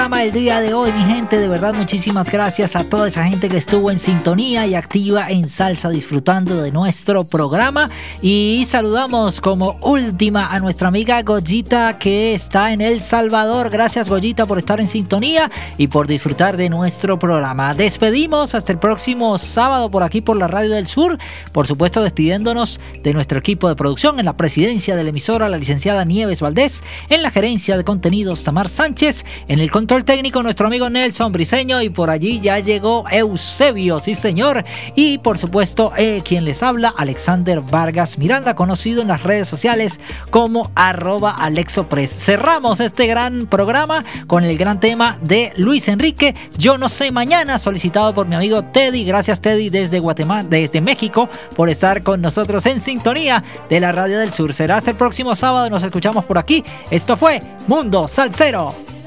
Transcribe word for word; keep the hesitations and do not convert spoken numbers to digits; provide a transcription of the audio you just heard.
El día de hoy, mi gente, de verdad muchísimas gracias a toda esa gente que estuvo en sintonía y activa en Salsa disfrutando de nuestro programa, y saludamos como última a nuestra amiga Goyita que está en El Salvador. Gracias, Goyita, por estar en sintonía y por disfrutar de nuestro programa. Despedimos hasta el próximo sábado por aquí por la Radio del Sur, por supuesto despidiéndonos de nuestro equipo de producción. En la presidencia de la emisora, la licenciada Nieves Valdés; en la gerencia de contenidos, Tamar Sánchez; en el control técnico, nuestro amigo Nelson Briceño, y por allí ya llegó Eusebio, sí señor, y por supuesto eh, quien les habla, Alexander Vargas Miranda, conocido en las redes sociales como arroba Alexopress. Cerramos este gran programa con el gran tema de Luis Enrique, Yo no sé mañana, solicitado por mi amigo Teddy. Gracias, Teddy, desde Guatemala, desde México, por estar con nosotros en sintonía de la Radio del Sur. Será hasta el próximo sábado, nos escuchamos por aquí. Esto fue Mundo Salsero.